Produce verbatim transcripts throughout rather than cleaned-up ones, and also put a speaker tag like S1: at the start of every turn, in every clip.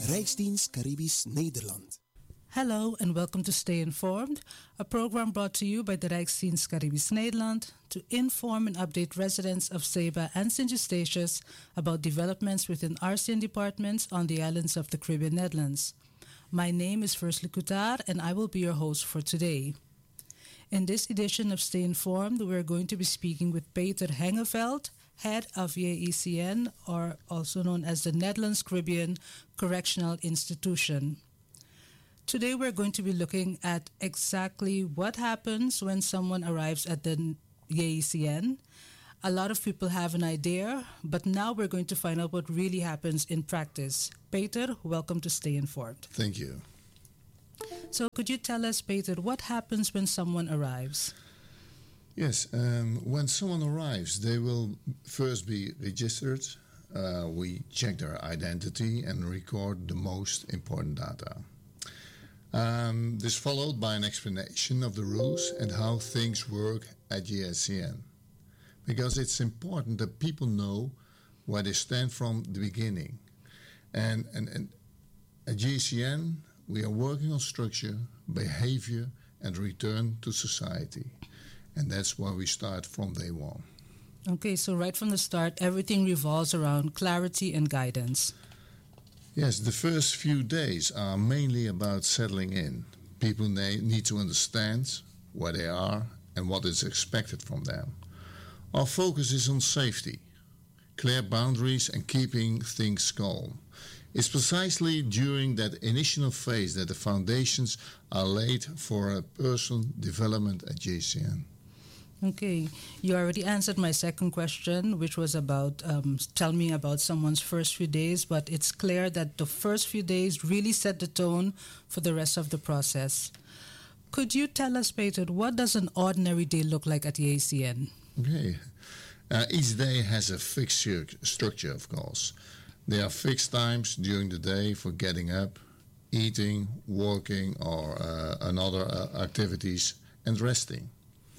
S1: Rijksdienst Caribisch Nederland.
S2: Hello and welcome to Stay Informed, a program brought to you by the Rijksdienst Caribisch Nederland to inform and update residents of Ceiba and Sint Eustatius about developments within R C N departments on the islands of the Caribbean Netherlands. My name is Versli Coutar and I will be your host for today. In this edition of Stay Informed, we're going to be speaking with Peter Hengeveld, head of J E C N, or also known as the Netherlands Caribbean Correctional Institution. Today we're going to be looking at exactly what happens when someone arrives at the J E C N. A lot of people have an idea, but now we're going to find out what really happens in practice. Peter, welcome to Stay Informed.
S3: Thank you.
S2: So could you tell us, Peter, what happens when someone arrives?
S3: Yes, um, when someone arrives, they will first be registered. Uh, we check their identity and record the most important data. Um, this followed by an explanation of the rules and how things work at J E C N. Because it's important that people know where they stand from the beginning. And, and, and at J E C N, we are working on structure, behavior, and return to society. And that's where we start from day one.
S2: Okay, so right from the start, everything revolves around clarity and guidance.
S3: Yes, the first few days are mainly about settling in. People need to understand where they are and what is expected from them. Our focus is on safety, clear boundaries, and keeping things calm. It's precisely during that initial phase that the foundations are laid for a personal development at J E C N.
S2: Okay, you already answered my second question, which was about, um, tell me about someone's first few days, but it's clear that the first few days really set the tone for the rest of the process. Could you tell us, Peter, what does an ordinary day look like at J E C N?
S3: Okay, uh, each day has a fixed structure, of course. There are fixed times during the day for getting up, eating, working, or uh, another uh, activities, and resting.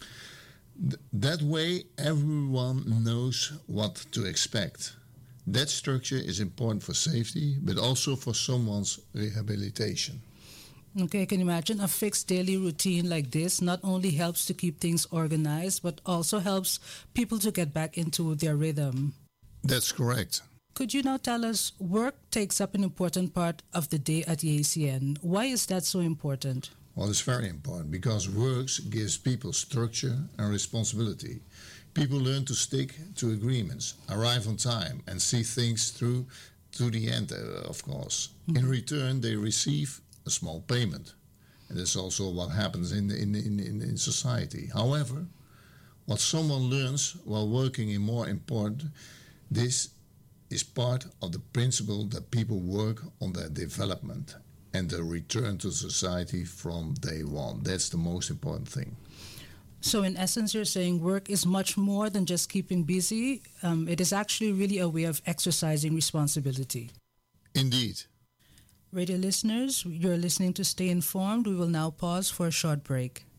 S3: Th- that way, everyone knows what to expect. That structure is important for safety, but also for someone's rehabilitation.
S2: Okay, I can imagine a fixed daily routine like this not only helps to keep things organized, but also helps people to get back into their rhythm.
S3: That's correct.
S2: Could you now tell us, work takes up an important part of the day at J E C N. Why is that so important?
S3: Well, it's very important because work gives people structure and responsibility. People learn to stick to agreements, arrive on time, and see things through to the end, uh, of course. Mm-hmm. In return, they receive a small payment. And that's also what happens in, in, in, in, in society. However, what someone learns while working is more important. This is part of the principle that people work on their development and the return to society from day one. That's the most important thing.
S2: So in essence, you're saying work is much more than just keeping busy. Um, it is actually really a way of exercising responsibility.
S3: Indeed.
S2: Radio listeners, you're listening to Stay Informed. We will now pause for a short break.